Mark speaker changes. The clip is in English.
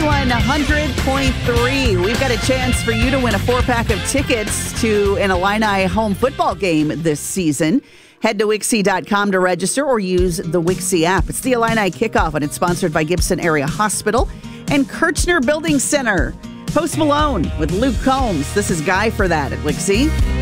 Speaker 1: Z100.3. We've got a chance for you to win a 4-pack of tickets to an Illini home football game this season. Head to Wixie.com to register or use the Wixie app. It's the Illini Kickoff, and it's sponsored by Gibson Area Hospital and Kirchner Building Center. Post Malone with Luke Combs. This is Guy for that at Wixie.